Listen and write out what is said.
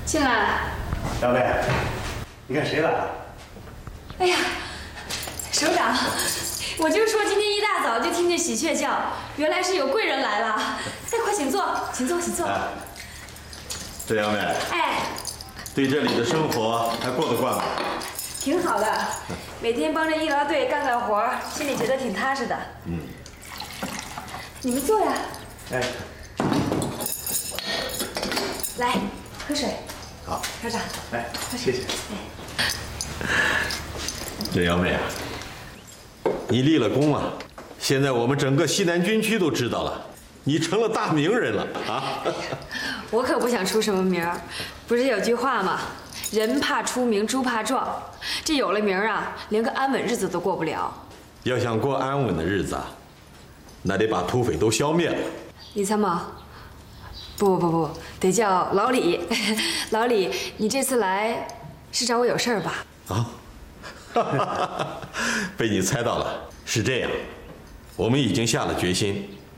进来。 小妹，你看谁来了？ 哎呀，首长，我就说今天一大早就听见喜鹊叫，原来是有贵人来了。哎，快请坐，请坐，请坐。 这杨妹， 哎， 对这里的生活还过得惯吗？ 挺好的，每天帮着医疗队干干活，心里觉得挺踏实的。你们坐呀。 哎， 来，喝水。 好， 首长。 哎，谢谢。这杨妹啊，你立了功了，现在我们整个西南军区都知道了，你成了大名人了啊！ 我可不想出什么名儿，不是有句话吗？人怕出名，猪怕壮。这有了名儿啊，连个安稳日子都过不了。 要想过安稳的日子啊，那得把土匪都消灭了。 李参谋，不，得叫老李。老李，你这次来是找我有事儿吧？ 啊，被你猜到了，是这样，我们已经下了决心，